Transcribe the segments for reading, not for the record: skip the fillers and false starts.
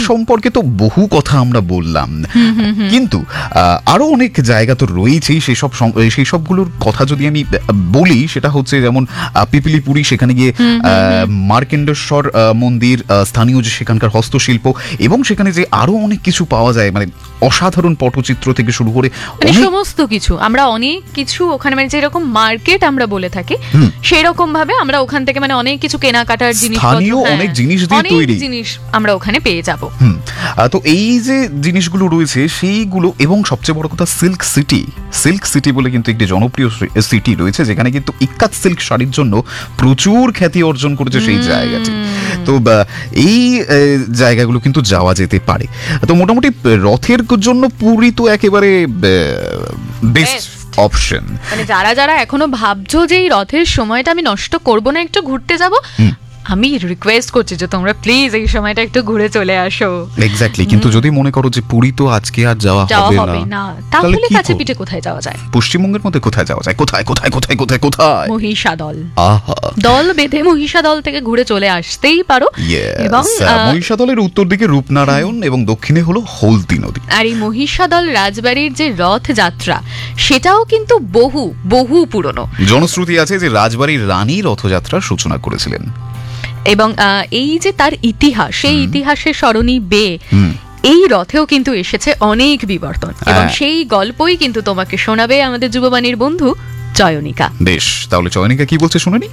সম্পর্কে তো বহু কথা আমরা বললাম, কিন্তু আরো অনেক জায়গা তো রয়েছেই। সেই সবগুলোর কথা যদি আমি বলি, সেটা হচ্ছে যেমন পিপিলিপুরি, সেখানে গিয়ে মার্কেন্ডেশ্বর মন্দির, স্থানীয় যে সেখানকার হস্তশিল্প, এবং সেখানে যে আরো অনেক কিছু পাওয়া যায়, মানে অসাধারণ পটচিত্র থেকে শুরু করে সমস্ত কিছু, আমরা অনেক কিছু ওখানে, মানে যেরকম মার্কেট আমরা বলে থাকি সেরকম ভাবে আমরা ওখান থেকে মানে অনেক কিছু কেনাকাটার জিনিস, স্থানীয় অনেক জিনিস দিয়ে তৈরি জিনিস আমরা ওখানে পেয়ে যাব। তো এই যে জিনিসগুলো রয়েছে সেইগুলো, এবং সবচেয়ে বড় কথা সিল্ক সিটি বলে কিন্তু একটি জনপ্রিয় সিটি রয়েছে, যেখানে কিন্তু ইক্কাত সিল্ক শাড়ির জন্য প্রচুর খ্যাতি অর্জন করেছে সেই জায়গাটি। তো এই জায়গাগুলো কিন্তু যাওয়া যেতে পারে। তো মোটামুটি রথের জন্য পুরী তো একেবারে বেস্ট অপশন। মানে যারা যারা এখনো ভাবছো যে এই রথের সময়টা আমি নষ্ট করব না, একটু ঘুরতে যাব, আমি রিকোয়েস্ট করছি যে তোমরা প্লিজ এই সময়টা একটু ঘুরে চলে আসো। এক্স্যাক্টলি। কিন্তু যদি মনে করো যে পুরী তো আজকে আর যাওয়া হবে না, তাহলে কাছে পিঠে কোথায় যাওয়া যায়? পশ্চিমবঙ্গের মধ্যে কোথায় যাওয়া যায়? কোথায় কোথায় কোথায় কোথায় কোথায়? মহিষাদল। দল বেঁধে মহিষাদল থেকে ঘুরে চলে আসতেই পারো। এবং মহিষাদলের উত্তর দিকে রূপনারায়ণ এবং দক্ষিণে হলো হলদি নদী। আর এই মহিষাদল রাজবাড়ির যে রথযাত্রা, সেটাও কিন্তু বহু বহু পুরনো। জনশ্রুতি আছে যে রাজবাড়ির রানী রথযাত্রার সূচনা করেছিলেন, এবং এই যে তার ইতিহাস, সেই ইতিহাসের সরণি বেয়ে এই রথেও কিন্তু এসেছে অনেক বিবর্তন, এবং সেই গল্পই কিন্তু তোমাকে শোনাবে আমাদের যুববাণীর বন্ধু চয়নিকা। বেশ, তাহলে চয়নিকা কি বলছে শুনুনি।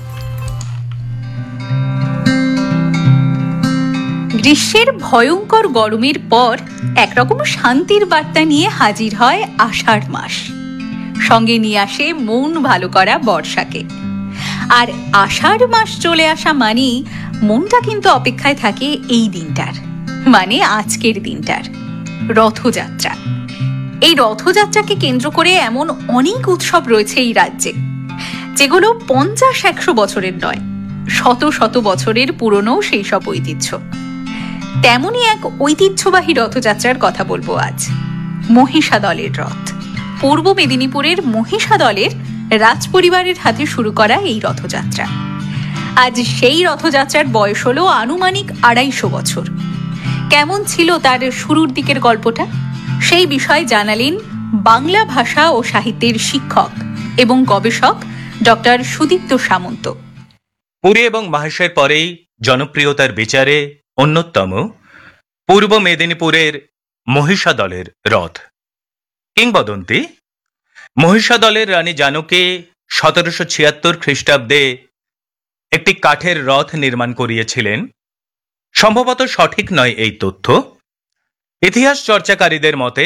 গ্রীষ্মের ভয়ঙ্কর গরমের পর একরকম শান্তির বার্তা নিয়ে হাজির হয় আষাঢ় মাস। সঙ্গে নিয়ে আসে মন ভালো করা বর্ষাকে। আর আষাঢ় মাস চলে আসা মানেই মনটা কিন্তু অপেক্ষায় থাকে এই দিনটার, মানে আজকের দিনটার, রথযাত্রা। এই রথযাত্রাকে কেন্দ্র করে এমন অনেক উৎসব রয়েছে এই রাজ্যে, যেগুলো 50-100 বছরের নয়, শত শত বছরের পুরনো সেই সব ঐতিহ্য। তেমনই এক ঐতিহ্যবাহী রথযাত্রার কথা বলবো আজ, মহিষাদলের রথ। পূর্ব মেদিনীপুরের মহিষাদলের রাজপরিবারের হাতে শুরু করা এই রথযাত্রা। আজ সেই রথযাত্রার বয়স হলো আনুমানিক 250 বছর। কেমন ছিল তার শুরুর দিকের গল্পটা, সেই বিষয়ে জানালেন বাংলা ভাষা ও সাহিত্যের শিক্ষক এবং গবেষক ডক্টর সুদীপ্ত সামন্ত। পুরী এবং মহেশের পরেই জনপ্রিয়তার বিচারে অন্যতম পূর্ব মেদিনীপুরের মহিষাদলের রথ। কিংবদন্তি, মহিষাদলের রানী জানকী 1776 খ্রিস্টাব্দে একটি কাঠের রথ নির্মাণ করিয়েছিলেন। সম্ভবত সঠিক নয় এই তথ্য। ইতিহাস চর্চাকারীদের মতে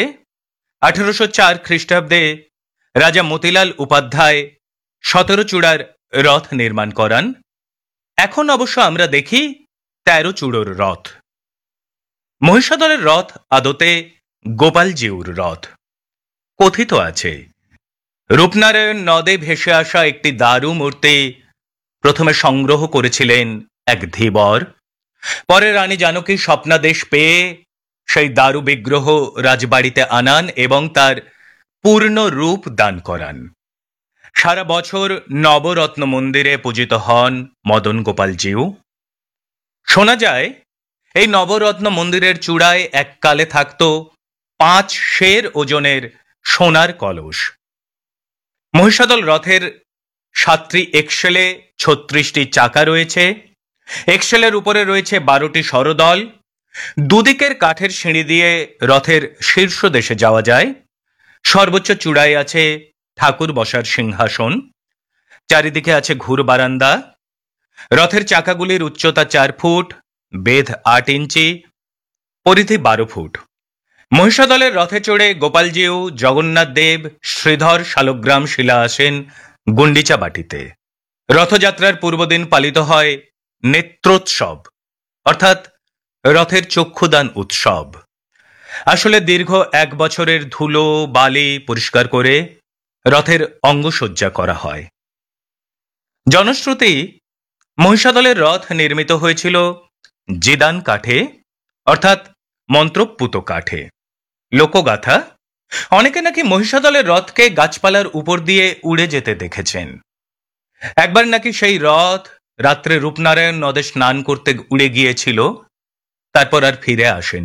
1804 খ্রিস্টাব্দে রাজা মতিলাল উপাধ্যায় 17 চূড়ার রথ নির্মাণ করান। এখন অবশ্য আমরা দেখি 13 চূড়োর রথ। মহিষাদলের রথ আদতে গোপালজিউর রথ। কথিত আছে রূপনারায়ণ নদে ভেসে আসা একটি দারু মূর্তি প্রথমে সংগ্রহ করেছিলেন এক ধীবর। পরে রানী জানকী স্বপ্নাদেশ পেয়ে সেই দারু বিগ্রহ রাজবাড়িতে আনান এবং তার পূর্ণ রূপ দান করান। সারা বছর নবরত্ন মন্দিরে পূজিত হন মদন গোপালজিউ। শোনা যায় এই নবরত্ন মন্দিরের চূড়ায় এককালে থাকত 5 সের ওজনের সোনার কলস। মহিষাদল রথের 7টি এক্সেলে 36টি চাকা রয়েছে। এক্সেলের উপরে রয়েছে 12টি সরদল। দুদিকের কাঠের সিঁড়ি দিয়ে রথের শীর্ষ দেশে যাওয়া যায়। সর্বোচ্চ চূড়ায় আছে ঠাকুর বসার সিংহাসন। চারিদিকে আছে ঘুর বারান্দা। রথের চাকাগুলির উচ্চতা 4 ফুট, বেধ 8 ইঞ্চি, পরিধি 12 ফুট। মহিষাদলের রথে চড়ে গোপালজিউ, জগন্নাথ দেব, শ্রীধর, শালগ্রাম শিলা আসেন গুন্ডিচা বাটিতে। রথযাত্রার পূর্বদিন পালিত হয় নেত্রোৎসব, অর্থাৎ রথের চক্ষুদান উৎসব। আসলে দীর্ঘ 1 বছরের ধুলো বালি পরিষ্কার করে রথের অঙ্গসজ্জা করা হয়। জনশ্রুতি, মহিষাদলের রথ নির্মিত হয়েছিল জিদান কাঠে, অর্থাৎ মন্ত্রপুত কাঠে। লোকগাথা, অনেকে নাকি মহিষাদলের রথকে গাছপালার উপর দিয়ে উড়ে যেতে দেখেছেন। একবার নাকি সেই রথ রাত্রে রূপনারায়ণ নদে স্নান করতে উড়ে গিয়েছিল, তারপর আর ফিরে আসেন।